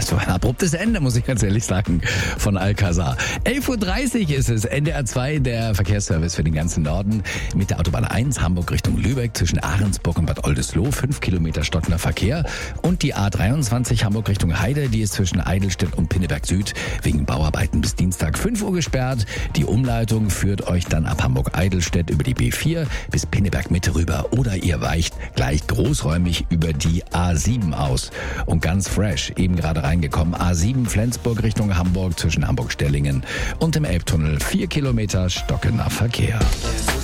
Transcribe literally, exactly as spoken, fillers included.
so ein abruptes Ende, muss ich ganz ehrlich sagen, von Alcazar. elf Uhr dreißig ist es, N D R zwei, der Verkehrsservice für den ganzen Norden. Mit der Autobahn eins, Hamburg Richtung Lübeck, zwischen Ahrensburg und Bad Oldesloe, fünf Kilometer stockender Verkehr. Und die A dreiundzwanzig, Hamburg Richtung Heide, die ist zwischen Eidelstedt und Pinneberg Süd wegen Bauarbeiten bis Dienstag fünf Uhr gesperrt. Die Umleitung führt euch dann ab Hamburg-Eidelstedt über die B vier bis Pinneberg Mitte rüber oder ihr weicht gleich großräumig über die A sieben aus. Und ganz fresh, eben gerade reingekommen, A sieben Flensburg Richtung Hamburg zwischen Hamburg-Stellingen und dem Elbtunnel, vier Kilometer stockender Verkehr.